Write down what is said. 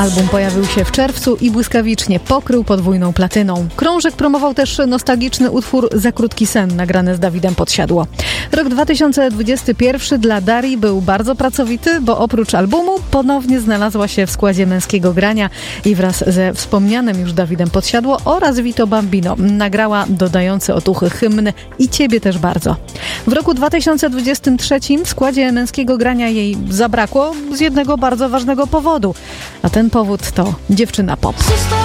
Album pojawił się w czerwcu i błyskawicznie pokrył podwójną platyną. Krążek promował też nostalgiczny utwór Za krótki sen, nagrany z Dawidem Podsiadło. Rok 2021 dla Darii był bardzo pracowity, bo oprócz albumu ponownie znalazła się w składzie Męskiego Grania i wraz ze wspomnianym już Dawidem Podsiadło oraz Vito Bambino nagrała dodający otuchy hymn I Ciebie też bardzo. W roku 2023 w składzie Męskiego Grania jej zabrakło z jednego bardzo ważnego powodu, a ten powód to dziewczyna pop.